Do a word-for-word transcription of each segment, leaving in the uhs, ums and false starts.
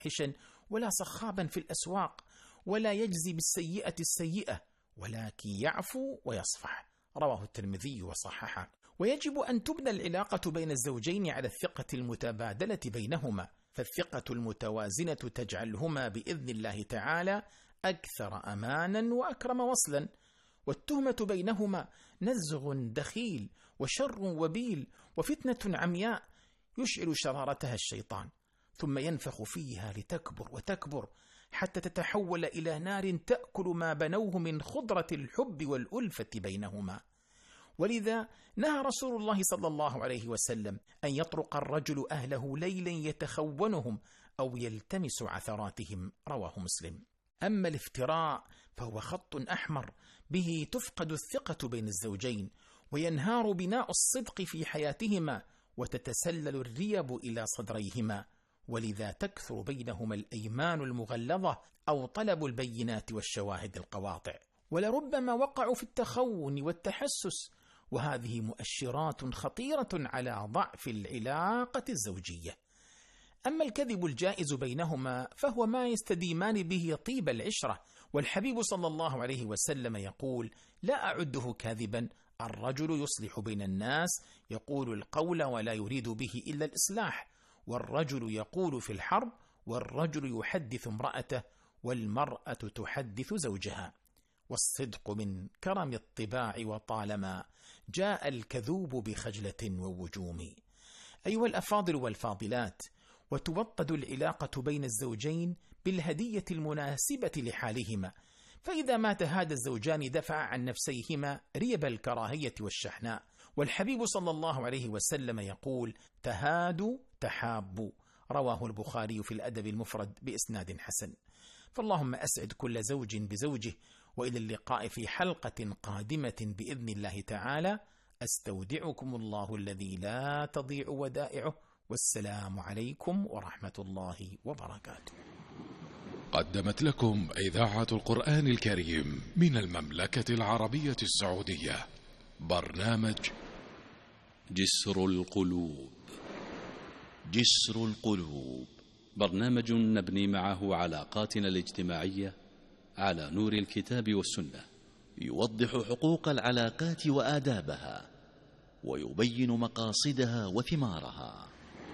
متفحشا ولا صخابا في الأسواق، ولا يجزي بالسيئة السيئة، ولكن يعفو ويصفح. رواه الترمذي وصححه. ويجب أن تبنى العلاقة بين الزوجين على الثقة المتبادلة بينهما، فالثقة المتوازنة تجعلهما بإذن الله تعالى أكثر أمانا وأكرم وصلا. والتهمة بينهما نزغ دخيل وشر وبيل وفتنة عمياء يشعل شرارتها الشيطان، ثم ينفخ فيها لتكبر وتكبر حتى تتحول إلى نار تأكل ما بنوه من خضرة الحب والألفة بينهما. ولذا نهى رسول الله صلى الله عليه وسلم أن يطرق الرجل أهله ليلا يتخونهم أو يلتمس عثراتهم. رواه مسلم. أما الافتراء فهو خط أحمر به تفقد الثقة بين الزوجين، وينهار بناء الصدق في حياتهما، وتتسلل الريب إلى صدريهما، ولذا تكثر بينهما الأيمان المغلظة أو طلب البينات والشواهد القواطع، ولربما وقعوا في التخون والتحسس، وهذه مؤشرات خطيرة على ضعف العلاقة الزوجية. أما الكذب الجائز بينهما فهو ما يستديمان به طيب العشرة، والحبيب صلى الله عليه وسلم يقول: لا أعده كاذبا، الرجل يصلح بين الناس يقول القول ولا يريد به إلا الإصلاح، والرجل يقول في الحرب، والرجل يحدث امرأته، والمرأة تحدث زوجها. والصدق من كرم الطباع، وطالما جاء الكذوب بخجلة ووجوم. أيها الأفاضل والفاضلات، وتوطد العلاقة بين الزوجين بالهدية المناسبة لحالهما، فإذا مات هذا الزوجان دفع عن نفسيهما ريب الكراهية والشحناء. والحبيب صلى الله عليه وسلم يقول: تهادوا تحابوا. رواه البخاري في الأدب المفرد بإسناد حسن. فاللهم أسعد كل زوج بزوجه، وإلى اللقاء في حلقة قادمة بإذن الله تعالى. أستودعكم الله الذي لا تضيع ودائعه، والسلام عليكم ورحمة الله وبركاته. قدمت لكم إذاعة القرآن الكريم من المملكة العربية السعودية برنامج جسر القلوب. جسر القلوب برنامج نبني معه علاقاتنا الاجتماعية على نور الكتاب والسنة، يوضح حقوق العلاقات وآدابها، ويبين مقاصدها وثمارها.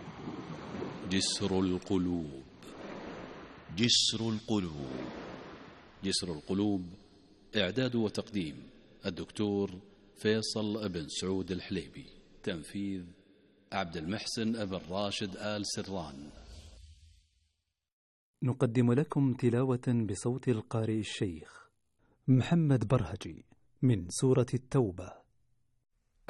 جسر القلوب. جسر القلوب. جسر القلوب، إعداد وتقديم الدكتور فيصل بن سعود الحليبي، تنفيذ عبد المحسن بن راشد آل سران. نقدم لكم تلاوة بصوت القارئ الشيخ محمد برهجي من سورة التوبة.